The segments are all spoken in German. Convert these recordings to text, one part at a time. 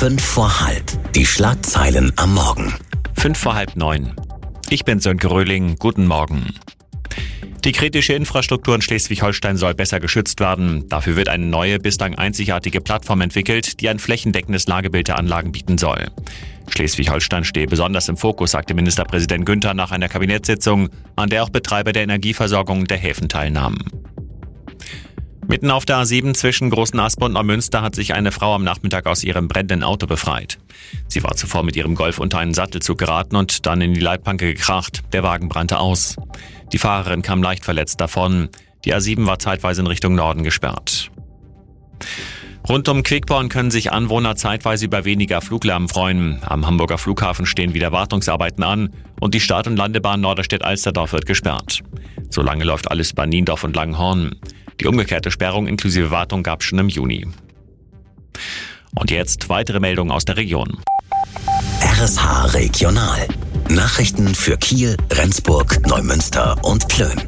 5 vor halb. Die Schlagzeilen am Morgen. 5 vor halb 9. Ich bin Sönke Röhling. Guten Morgen. Die kritische Infrastruktur in Schleswig-Holstein soll besser geschützt werden. Dafür wird eine neue, bislang einzigartige Plattform entwickelt, die ein flächendeckendes Lagebild der Anlagen bieten soll. Schleswig-Holstein stehe besonders im Fokus, sagte Ministerpräsident Günther nach einer Kabinettssitzung, an der auch Betreiber der Energieversorgung der Häfen teilnahmen. Mitten auf der A7 zwischen Großen Aspe und Neumünster hat sich eine Frau am Nachmittag aus ihrem brennenden Auto befreit. Sie war zuvor mit ihrem Golf unter einen Sattelzug geraten und dann in die Leitplanke gekracht. Der Wagen brannte aus. Die Fahrerin kam leicht verletzt davon. Die A7 war zeitweise in Richtung Norden gesperrt. Rund um Quickborn können sich Anwohner zeitweise über weniger Fluglärm freuen. Am Hamburger Flughafen stehen wieder Wartungsarbeiten an und die Start- und Landebahn Norderstedt-Alsterdorf wird gesperrt. Solange läuft alles bei Niendorf und Langenhorn. Die umgekehrte Sperrung inklusive Wartung gab es schon im Juni. Und jetzt weitere Meldungen aus der Region. RSH Regional. Nachrichten für Kiel, Rendsburg, Neumünster und Plön.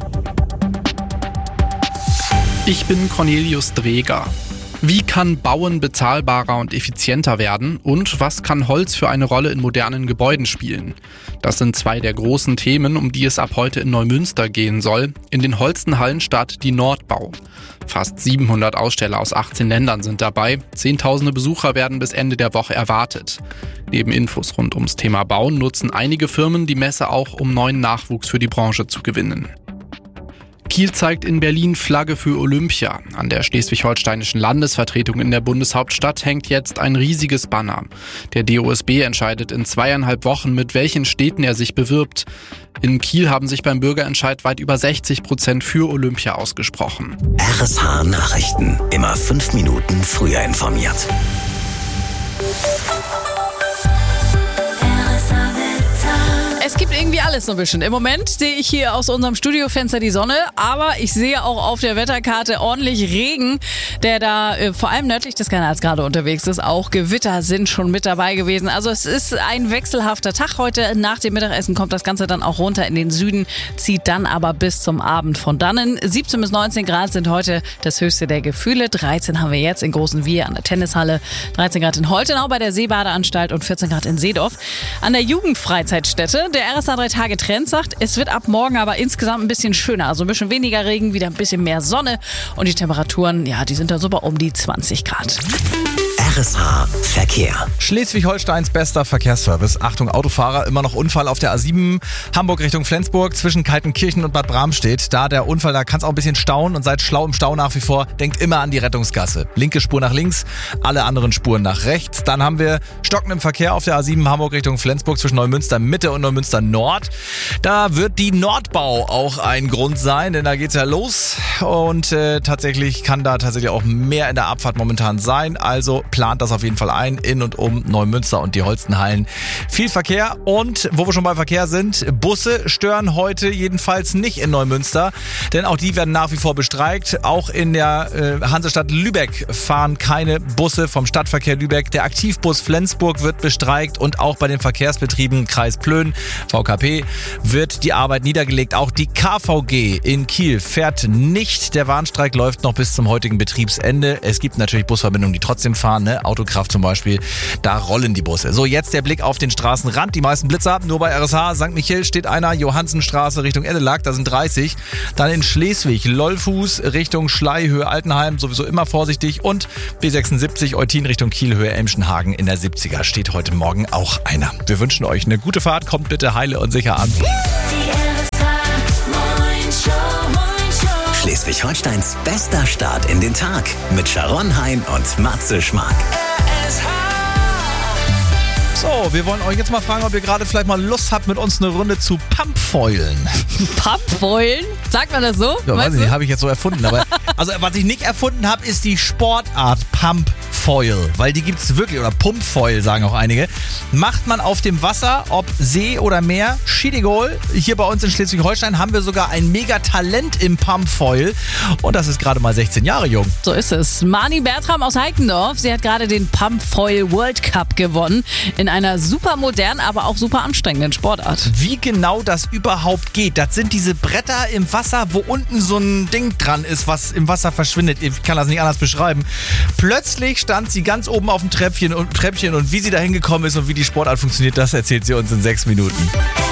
Ich bin Cornelius Dreger. Wie kann Bauen bezahlbarer und effizienter werden und was kann Holz für eine Rolle in modernen Gebäuden spielen? Das sind zwei der großen Themen, um die es ab heute in Neumünster gehen soll. In den Holstenhallen startet die Nordbau. Fast 700 Aussteller aus 18 Ländern sind dabei. Zehntausende Besucher werden bis Ende der Woche erwartet. Neben Infos rund ums Thema Bauen nutzen einige Firmen die Messe auch, um neuen Nachwuchs für die Branche zu gewinnen. Kiel zeigt in Berlin Flagge für Olympia. An der schleswig-holsteinischen Landesvertretung in der Bundeshauptstadt hängt jetzt ein riesiges Banner. Der DOSB entscheidet in 2,5 Wochen, mit welchen Städten er sich bewirbt. In Kiel haben sich beim Bürgerentscheid weit über 60% für Olympia ausgesprochen. RSH Nachrichten. Immer 5 Minuten früher informiert. Es gibt irgendwie alles so ein bisschen. Im Moment sehe ich hier aus unserem Studiofenster die Sonne, aber ich sehe auch auf der Wetterkarte ordentlich Regen, der da vor allem nördlich des Kanals gerade unterwegs ist. Auch Gewitter sind schon mit dabei gewesen. Also es ist ein wechselhafter Tag heute. Nach dem Mittagessen kommt das Ganze dann auch runter in den Süden, zieht dann aber bis zum Abend von dannen. 17 bis 19 Grad sind heute das höchste der Gefühle. 13 haben wir jetzt in Großen Wier an der Tennishalle, 13 Grad in Holtenau bei der Seebadeanstalt und 14 Grad in Seedorf. An der Jugendfreizeitstätte, der RSA 3-Tage-Trend sagt, es wird ab morgen aber insgesamt ein bisschen schöner. Also ein bisschen weniger Regen, wieder ein bisschen mehr Sonne. Und die Temperaturen, ja, die sind dann so bei um die 20 Grad. RSH Verkehr. Schleswig-Holsteins bester Verkehrsservice. Achtung, Autofahrer, immer noch Unfall auf der A7. Hamburg Richtung Flensburg zwischen Kaltenkirchen und Bad Bramstedt. Da der Unfall, da kann es auch ein bisschen stauen und seid schlau im Stau nach wie vor. Denkt immer an die Rettungsgasse. Linke Spur nach links, alle anderen Spuren nach rechts. Dann haben wir stockenden Verkehr auf der A7 Hamburg Richtung Flensburg zwischen Neumünster Mitte und Neumünster Nord. Da wird die Nordbau auch ein Grund sein, denn da geht's ja los. Und tatsächlich kann da tatsächlich auch mehr in der Abfahrt momentan sein. Also plant das auf jeden Fall ein, in und um Neumünster und die Holstenhallen. Viel Verkehr und wo wir schon bei Verkehr sind, Busse stören heute jedenfalls nicht in Neumünster, denn auch die werden nach wie vor bestreikt. Auch in der Hansestadt Lübeck fahren keine Busse vom Stadtverkehr Lübeck. Der Aktivbus Flensburg wird bestreikt und auch bei den Verkehrsbetrieben Kreis Plön, VKP, wird die Arbeit niedergelegt. Auch die KVG in Kiel fährt nicht. Der Warnstreik läuft noch bis zum heutigen Betriebsende. Es gibt natürlich Busverbindungen, die trotzdem fahren, ne? Autokraft zum Beispiel, da rollen die Busse. So, jetzt der Blick auf den Straßenrand. Die meisten Blitzer, nur bei RSH. St. Michael steht einer, Johannsenstraße Richtung Eddelag, da sind 30. Dann in Schleswig, Lollfuß Richtung Schleihöhe, Altenheim, sowieso immer vorsichtig. Und B76, Eutin Richtung Kielhöhe, Emschenhagen in der 70er steht heute Morgen auch einer. Wir wünschen euch eine gute Fahrt, kommt bitte heile und sicher an. Schleswig-Holsteins bester Start in den Tag mit Sharon Hein und Matze Schmark. So, wir wollen euch jetzt mal fragen, ob ihr gerade vielleicht mal Lust habt, mit uns eine Runde zu Pumpfoilen. Pumpfoilen? Sagt man das so? Ja, weiß ich nicht, habe ich jetzt so erfunden. Aber also, was ich nicht erfunden habe, ist die Sportart Pumpfoil. Weil die gibt's wirklich, oder Pumpfoil sagen auch einige. Macht man auf dem Wasser, ob See oder Meer, Schiedegol. Hier bei uns in Schleswig-Holstein haben wir sogar ein Mega-Talent im Pumpfoil. Und das ist gerade mal 16 Jahre jung. So ist es. Mani Bertram aus Heikendorf, sie hat gerade den Pumpfoil World Cup gewonnen. In einer super modernen, aber auch super anstrengenden Sportart. Wie genau das überhaupt geht, das sind diese Bretter im Wasser, wo unten so ein Ding dran ist, was im Wasser verschwindet. Ich kann das nicht anders beschreiben. Plötzlich stand stand sie ganz oben auf dem Treppchen und wie sie da hingekommen ist und wie die Sportart funktioniert, das erzählt sie uns in 6 Minuten.